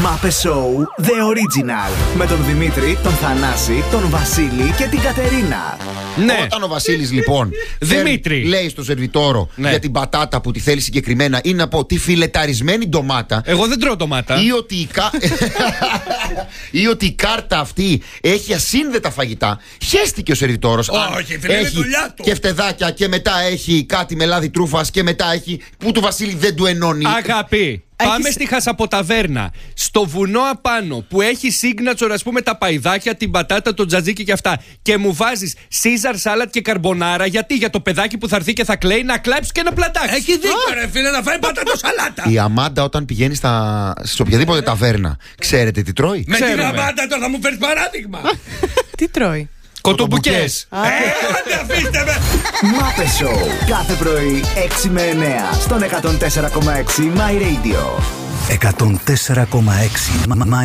Μάπε Show The Original. Με τον Δημήτρη, τον Θανάση, τον Βασίλη και την Κατερίνα. Ναι. Όταν ο Βασίλης λοιπόν Δημήτρη λέει στο σερβιτόρο για την πατάτα που τη θέλει συγκεκριμένα, ή να πω τη φιλεταρισμένη ντομάτα. Εγώ δεν τρώω ντομάτα. Ή ότι η κάρτα αυτή έχει ασύνδετα φαγητά. Χέστηκε ο σερβιτόρος. Όχι, φίλε, είναι δουλειά του. Και φτεδάκια και μετά έχει κάτι με λάδι τρούφας και μετά έχει. Που του Βασίλη δεν του ενώνει. Αγάπη. Πάμε στη Χασαποταβέρνα. Στο βουνό απάνω που έχει signature, ας πούμε, τα παϊδάκια, την πατάτα, το τζατζίκι και αυτά. Και μου βάζεις Caesar salad και καρμπονάρα. Γιατί? Για το παιδάκι που θα έρθει και θα κλαίει να κλάψει και να πλατάξει. Έχει δίκιο, ρε φίλε, να φάει πατάτο σαλάτα. Η Αμάντα όταν πηγαίνει σε οποιαδήποτε ταβέρνα, ξέρετε τι τρώει? Με την Αμάντα τώρα θα μου φέρεις παράδειγμα. Τι τρώει? Κοτομπουκές. Άντε, αφήστε με. Μάπε Show. Κάθε πρωί 6 με 9 στον 104,6 My Radio. 104,6